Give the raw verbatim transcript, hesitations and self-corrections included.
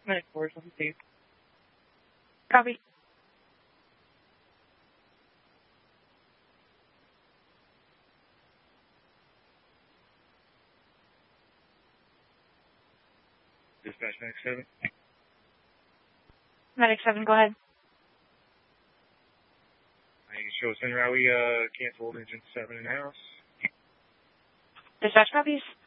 Medic four, one two. Copy. Dispatch Medic seven. Medic seven, go ahead. You can show us en route. We uh, canceled engine seven in house. Dispatch copies.